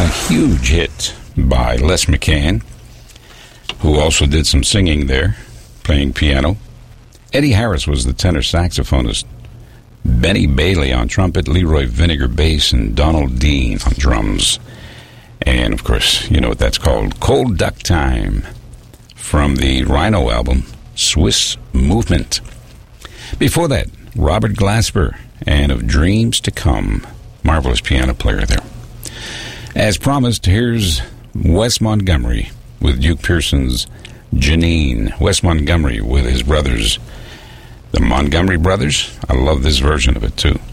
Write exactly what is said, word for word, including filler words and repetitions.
a huge hit by Les McCann, who also did some singing there, playing piano. Eddie Harris was the tenor saxophonist. Benny Bailey on trumpet, Leroy Vinegar bass, and Donald Dean on drums. And, of course, you know what that's called. Cold Duck Time from the Rhino album, Swiss Movement. Before that, Robert Glasper and Of Dreams to Come. Marvelous piano player there. As promised, here's Wes Montgomery with Duke Pearson's Janine. Wes Montgomery with his brothers, the Montgomery Brothers. I love this version of it, too.